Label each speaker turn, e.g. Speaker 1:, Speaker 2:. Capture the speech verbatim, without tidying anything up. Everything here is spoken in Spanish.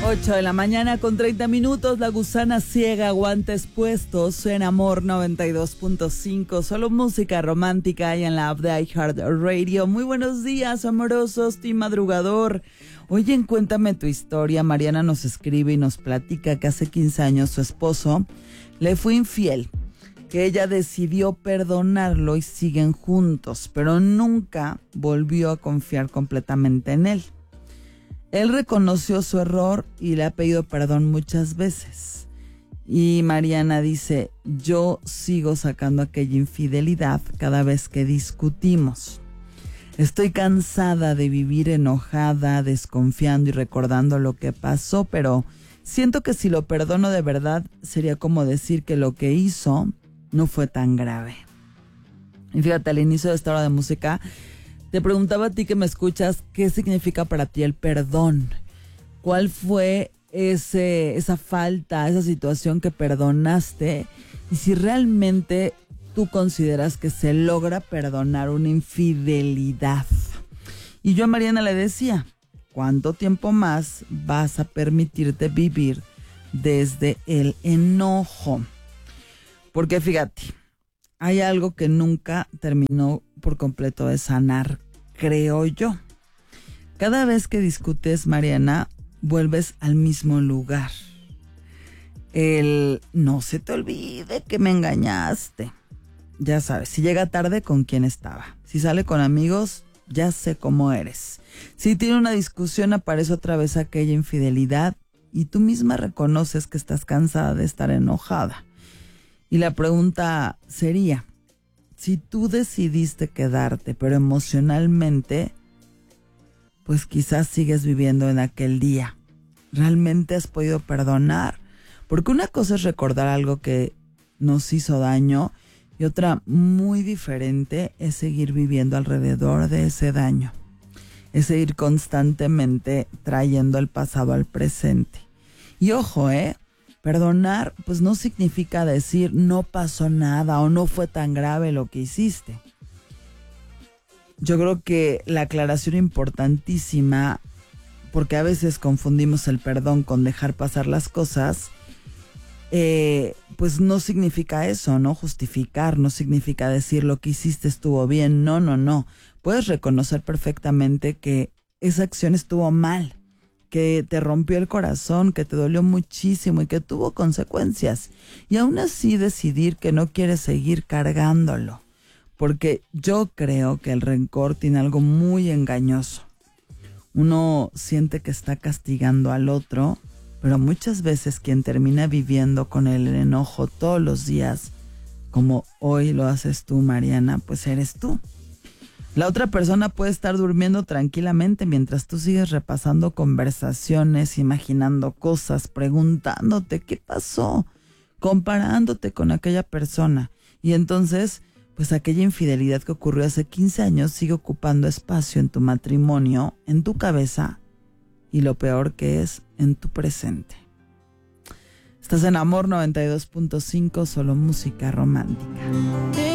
Speaker 1: ocho de la mañana con treinta minutos, La Gusana Ciega, guantes puestos en Amor noventa y dos punto cinco, solo música romántica y en la app de iHeartRadio. Muy buenos días, amorosos, team madrugador. Oye, en Cuéntame tu historia, Mariana nos escribe y nos platica que hace quince años su esposo le fue infiel, que ella decidió perdonarlo y siguen juntos, pero nunca volvió a confiar completamente en él. Él reconoció su error y le ha pedido perdón muchas veces. Y Mariana dice, yo sigo sacando aquella infidelidad cada vez que discutimos. Estoy cansada de vivir enojada, desconfiando y recordando lo que pasó, pero siento que si lo perdono de verdad sería como decir que lo que hizo no fue tan grave. Y fíjate, al inicio de esta hora de música te preguntaba a ti que me escuchas, ¿qué significa para ti el perdón? ¿Cuál fue ese, esa falta, esa situación que perdonaste? Y si realmente tú consideras que se logra perdonar una infidelidad. Y yo a Mariana le decía, ¿cuánto tiempo más vas a permitirte vivir desde el enojo? Porque fíjate, hay algo que nunca terminó por completo de sanar, creo yo. Cada vez que discutes, Mariana, vuelves al mismo lugar. El no se te olvide que me engañaste. Ya sabes, si llega tarde, ¿con quién estaba? Si sale con amigos, ya sé cómo eres. Si tiene una discusión, aparece otra vez aquella infidelidad y tú misma reconoces que estás cansada de estar enojada. Y la pregunta sería, si tú decidiste quedarte, pero emocionalmente, pues quizás sigues viviendo en aquel día. ¿Realmente has podido perdonar? Porque una cosa es recordar algo que nos hizo daño y otra muy diferente es seguir viviendo alrededor de ese daño. Es seguir constantemente trayendo el pasado al presente. Y ojo, ¿eh? Perdonar, pues no significa decir no pasó nada o no fue tan grave lo que hiciste. Yo creo que la aclaración importantísima, porque a veces confundimos el perdón con dejar pasar las cosas, eh, pues no significa eso, ¿no? Justificar, no significa decir lo que hiciste estuvo bien, no, no, no. Puedes reconocer perfectamente que esa acción estuvo mal, que te rompió el corazón, que te dolió muchísimo y que tuvo consecuencias. Y aún así decidir que no quieres seguir cargándolo. Porque yo creo que el rencor tiene algo muy engañoso. Uno siente que está castigando al otro, pero muchas veces quien termina viviendo con el enojo todos los días, como hoy lo haces tú, Mariana, pues eres tú. La otra persona puede estar durmiendo tranquilamente mientras tú sigues repasando conversaciones, imaginando cosas, preguntándote qué pasó, comparándote con aquella persona. Y entonces, pues aquella infidelidad que ocurrió hace quince años sigue ocupando espacio en tu matrimonio, en tu cabeza y lo peor que es, en tu presente. Estás en Amor noventa y dos punto cinco, solo música romántica.